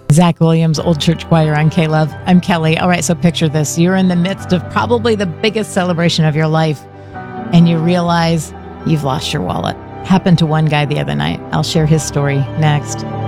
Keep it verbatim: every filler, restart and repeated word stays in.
Zach Williams, Old Church Choir on K-Love. I'm Kelly. All right, so picture this. You're in the midst of probably the biggest celebration of your life, and you realize you've lost your wallet. Happened to one guy the other night. I'll share his story next.